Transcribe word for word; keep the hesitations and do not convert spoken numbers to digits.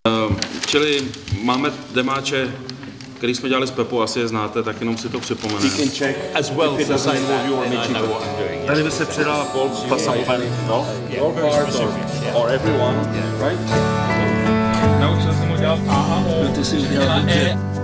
Čili máme demáče, který jsme dělali s Pepou, asi je znáte, tak jenom si to připomeneme. Tady by se přidala pasa no? Or everyone, right? Naučil jsem ho dělat A a O. Ty jsi udělal dobře.